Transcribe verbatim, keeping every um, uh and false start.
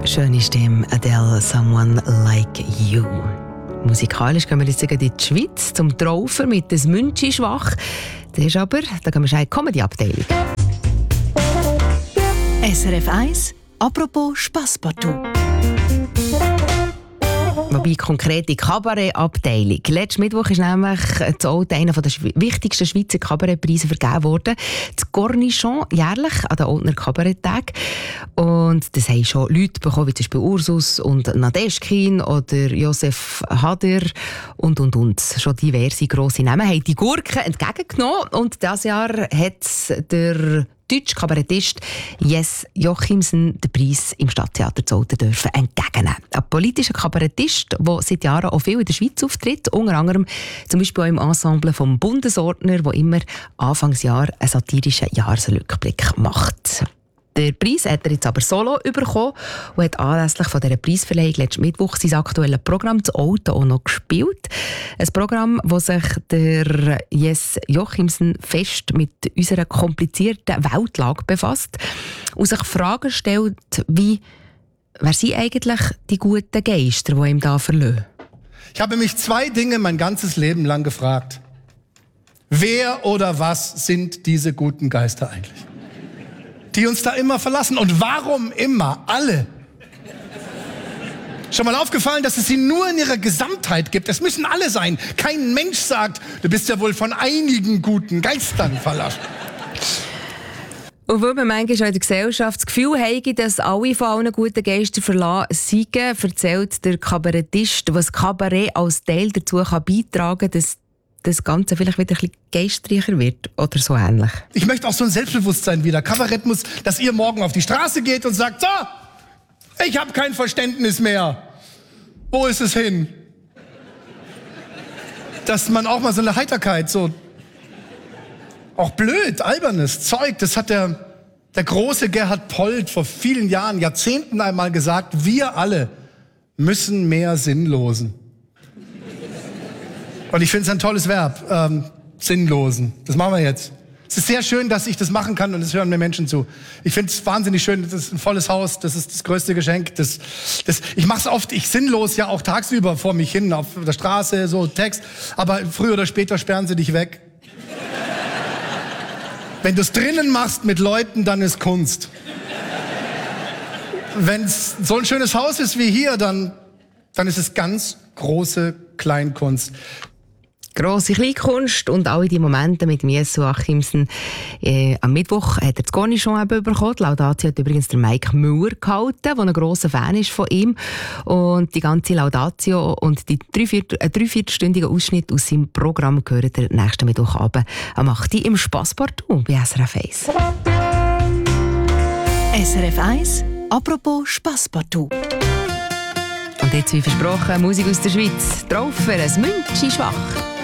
Schöne Stimme, Adele, Someone Like You. Musikalisch gehen wir jetzt in die Schweiz zum Traufer mit «Das Münchi schwach». Das ist aber, da gehen wir schon in die Comedy-Abteilung. S R F eins, apropos Spasspartout. Wobei konkret die Kabarett-Abteilung. Letzten Mittwoch ist nämlich das Alte einer der wichtigsten Schweizer Kabarettpreise vergeben worden. Das Cornichon, jährlich an den Oldner Kabaretttag. Und das haben schon Leute bekommen, wie zum Beispiel Ursus und Nadeschkin oder Josef Hader und, und, und. Schon diverse grosse Namen haben die Gurken entgegengenommen. Und dieses Jahr hat der deutsche Kabarettist Jes Jochimsen den Preis im Stadttheater Zolten dürfen entgegennehmen. Ein politischer Kabarettist, der seit Jahren auch viel in der Schweiz auftritt, unter anderem zum Beispiel auch im Ensemble vom Bundesordner, wo immer Anfangsjahr einen satirischen Jahresrückblick macht. Der Preis hat er jetzt aber solo bekommen und hat anlässlich von dieser Preisverleihung letzten Mittwoch sein aktuelles Programm «Das Auto» auch noch gespielt. Ein Programm, das sich der Jes Jochimsen fest mit unserer komplizierten Weltlage befasst und sich Fragen stellt, wie wer sind eigentlich die guten Geister, die ihm da verlassen? Ich habe mich zwei Dinge mein ganzes Leben lang gefragt. Wer oder was sind diese guten Geister eigentlich? Die uns da immer verlassen. Und warum immer alle? Schon mal aufgefallen, dass es sie nur in ihrer Gesamtheit gibt? Es müssen alle sein. Kein Mensch sagt, du bist ja wohl von einigen guten Geistern verlassen. Und weil man manchmal auch in der Gesellschaft das Gefühl hat, dass alle von allen guten Geistern verlassen sind, erzählt der Kabarettist, was Kabarett als Teil dazu kann beitragen kann, dass das Ganze vielleicht wieder ein bisschen geistreicher wird oder so ähnlich. Ich möchte auch so ein Selbstbewusstsein wieder. Kabarett muss, dass ihr morgen auf die Straße geht und sagt, so, ich habe kein Verständnis mehr. Wo ist es hin? Dass man auch mal so eine Heiterkeit, so auch blöd, albernes Zeug, das hat der, der große Gerhard Polt vor vielen Jahren, Jahrzehnten einmal gesagt, wir alle müssen mehr Sinnlosen. Und ich finde es ein tolles Verb, ähm, Sinnlosen. Das machen wir jetzt. Es ist sehr schön, dass ich das machen kann und es hören mir Menschen zu. Ich finde es wahnsinnig schön, das ist ein volles Haus, das ist das größte Geschenk. Das, das, ich mache es oft, ich sinnlos ja auch tagsüber vor mich hin, auf der Straße, so Text. Aber früher oder später sperren sie dich weg. Wenn du es drinnen machst mit Leuten, dann ist Kunst. Wenn es so ein schönes Haus ist wie hier, dann, dann ist es ganz große Kleinkunst. Grosse Kleinkunst und alle die Momente mit dem Jes Jochimsen. Äh, am Mittwoch hat er das Cornichon eben bekommen. Die Laudatio hat übrigens der Mike Müller gehalten, der ein grosser Fan ist von ihm. Und die ganze Laudatio und die dreiviertelstündigen Ausschnitt aus seinem Programm gehören der nächsten Mittwochabend am acht Uhr im Spasspartout bei S R F eins. S R F eins, apropos Spasspartout. Und jetzt, wie versprochen, Musik aus der Schweiz. Traufer, ein Münchi schwach.